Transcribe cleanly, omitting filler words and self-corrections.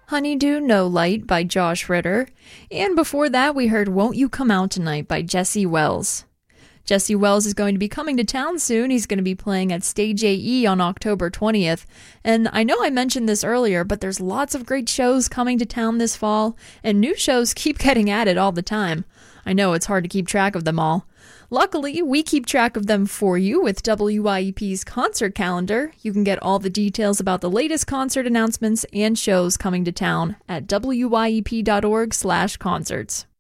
Honeydew No Light by Josh Ritter. And before that, we heard Won't You Come Out Tonight by Jesse Wells. Jesse Wells is going to be coming to town soon. He's going to be playing at Stage AE on October 20th. And I know I mentioned this earlier, but there's lots of great shows coming to town this fall, and new shows keep getting added all the time. I know it's hard to keep track of them all. Luckily, we keep track of them for you with WYEP's concert calendar. You can get all the details about the latest concert announcements and shows coming to town at wyep.org/concerts.